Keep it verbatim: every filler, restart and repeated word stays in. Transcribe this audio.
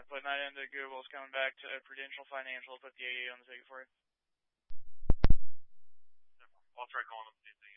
Uh, putting that into Google is coming back to Prudential Financial. Put the eighty-eight on the ticket for you. I'll try calling them, see if they